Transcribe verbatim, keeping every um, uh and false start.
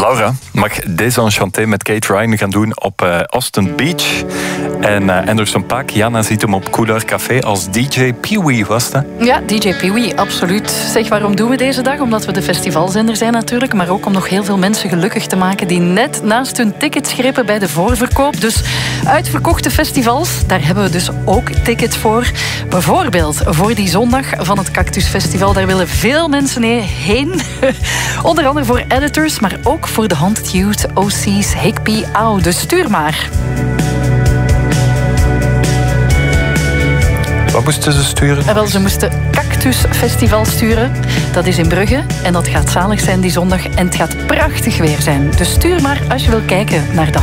Laura mag Désenchanté met Kate Ryan gaan doen op uh, Austin Beach. En uh, Anderson .Paak, Jana ziet hem op Couleur Café als D J Pee-wee, was dat? Ja, D J Pee-wee, absoluut. Zeg, waarom doen we deze dag? Omdat we de festivalzender zijn natuurlijk, maar ook om nog heel veel mensen gelukkig te maken die net naast hun tickets grepen bij de voorverkoop. Dus uitverkochte festivals, daar hebben we dus ook tickets voor. Bijvoorbeeld voor die zondag van het Cactus Festival, daar willen veel mensen heen. Onder andere voor Editors, maar ook voor de Haunted Youth, O C's, Higby, Au. Dus stuur maar. Wat moesten ze sturen? En wel, ze moesten Cactus Festival sturen. Dat is in Brugge en dat gaat zalig zijn die zondag. En het gaat prachtig weer zijn. Dus stuur maar als je wil kijken naar de